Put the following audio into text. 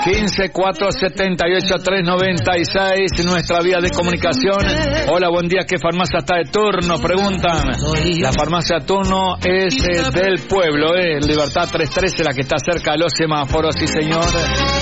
15-478-396, nuestra vía de comunicación. Hola, buen día, ¿qué farmacia está de turno? Preguntan. La farmacia de turno es del pueblo, Libertad 313, la que está cerca de los semáforos, sí señor.